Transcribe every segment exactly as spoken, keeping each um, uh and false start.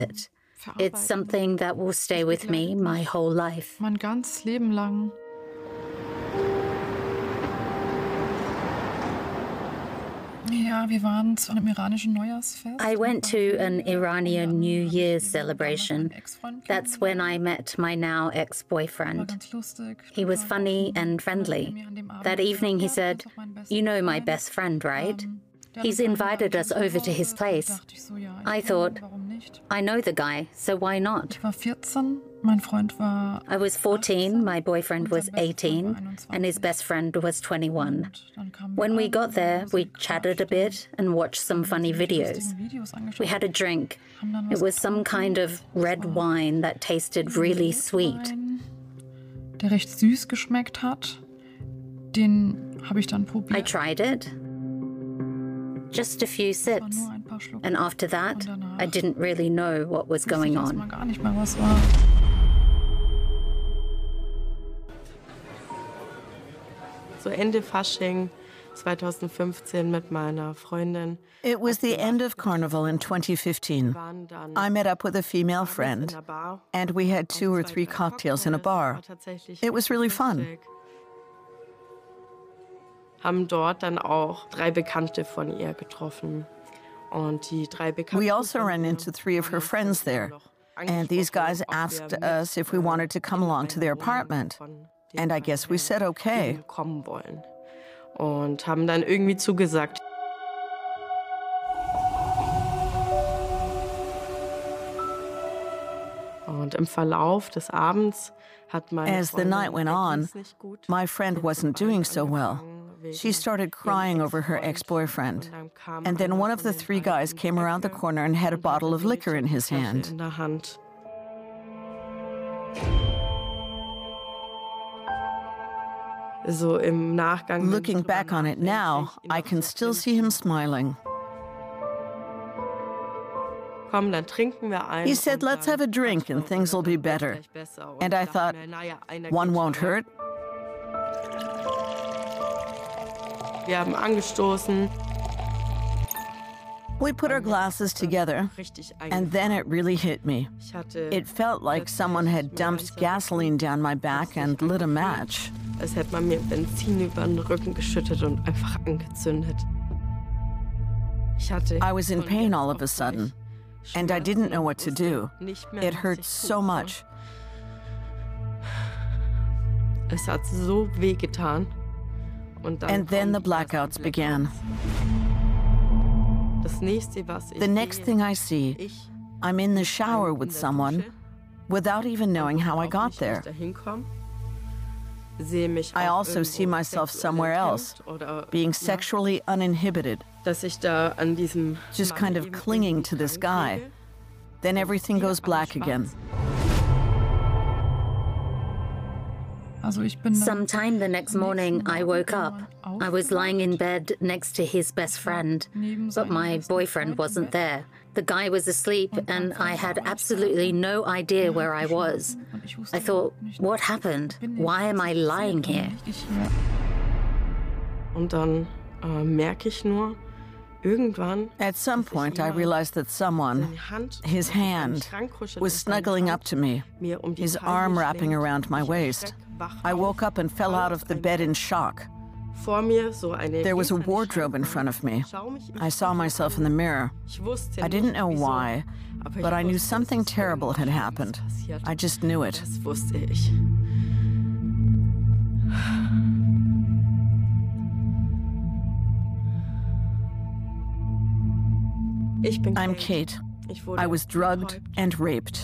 it. It's something that will stay with me my whole life. Mein ganzes Leben lang. Ja, wir waren zu einem iranischen Neujahrsfest. I went to an Iranian New Year's celebration. That's when I met my now ex-boyfriend. He was funny and friendly. That evening he said, "You know my best friend, right? He's invited us over to his place." I thought, I know the guy, so why not? Ich war vierzehn, mein Freund war I was fourteen, my boyfriend was eighteen, and his best friend was twenty-one. When we got there, we chatted a bit and watched some funny videos. We had a drink. It was some kind of red wine that tasted really sweet. Der recht süß geschmeckt hat. Den habe ich dann probiert. I tried it. Just a few sips. And after that, I didn't really know what was going on. Gar nicht mehr, was war. So Ende Fasching zwanzig fünfzehn mit meiner Freundin. It was the end of Carnival in twenty fifteen. I met up with a female friend, and we had two or three cocktails in a bar. It was really fun. Haben dort dann auch drei Bekannte von ihr getroffen. Und die drei Bekannten We also ran into three of her friends there, and these guys asked us if we wanted to come along to their apartment. And I guess we said okay. Kommen wollen. Und haben dann irgendwie zugesagt. Und im Verlauf des Abends hat meine As the night went on, my friend wasn't doing so well. She started crying over her ex-boyfriend. And then one of the three guys came around the corner and had a bottle of liquor in his hand. So im Nachgang. Looking back on it now, I can still see him smiling. Komm, dann trinken wir ein. He said, "Let's have a drink and things will be better." And I thought, one won't hurt. Wir haben angestoßen. We put our glasses together, and then it really hit me. It felt like someone had dumped gasoline down my back and lit a match. Als hätte man mir Benzin über den Rücken geschüttet und einfach angezündet. Ich hatte I was in pain all of a sudden, and I didn't know what to do. It hurt so much. Es hat so weh getan. And then the blackouts began. The next thing I see, I'm in the shower with someone without even knowing how I got there. I also see myself somewhere else, being sexually uninhibited, just kind of clinging to this guy. Then everything goes black again. Sometime the next morning, I woke up. I was lying in bed next to his best friend, but my boyfriend wasn't there. The guy was asleep, and I had absolutely no idea where I was. I thought, what happened? Why am I lying here? Und dann äh, merke ich nur, irgendwann. At some point, I realized that someone, his hand, was snuggling up to me, his arm wrapping around my waist. I woke up and fell out of the bed in shock. There was a wardrobe in front of me. I saw myself in the mirror. I didn't know why, but I knew something terrible had happened. I just knew it. I'm Kate. I was drugged and raped.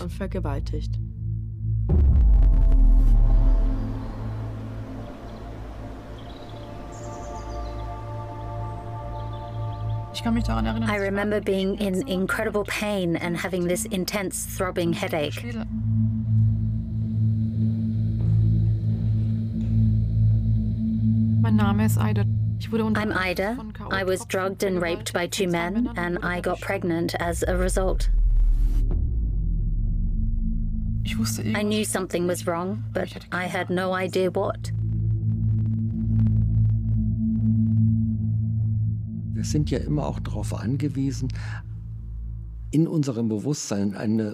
I remember being in incredible pain and having this intense throbbing headache. Mein Name ist Ida. I'm Ida. I was drugged and raped by two men, and I got pregnant as a result. I knew something was wrong, but I had no idea what. Wir sind ja immer auch darauf angewiesen, in unserem Bewusstsein eine